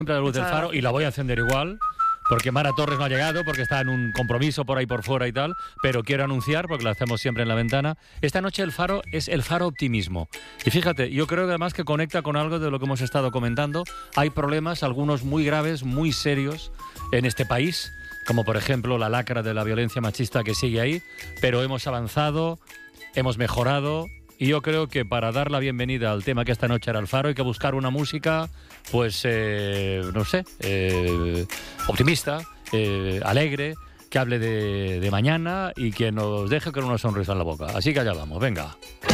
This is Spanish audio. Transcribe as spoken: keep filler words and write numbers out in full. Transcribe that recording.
siempre la luz del faro y la voy a encender igual, porque Mara Torres no ha llegado, porque está en un compromiso por ahí por fuera y tal, pero quiero anunciar, porque lo hacemos siempre en la ventana, esta noche el faro es el faro optimismo. Y fíjate, yo creo que además que conecta con algo de lo que hemos estado comentando. Hay problemas, algunos muy graves, muy serios en este país, como por ejemplo la lacra de la violencia machista que sigue ahí, pero hemos avanzado, hemos mejorado. Y yo creo que para dar la bienvenida al tema que esta noche era el faro hay que buscar una música, pues, eh, no sé, eh, optimista, eh, alegre, que hable de, de mañana y que nos deje con una sonrisa en la boca. Así que allá vamos, venga.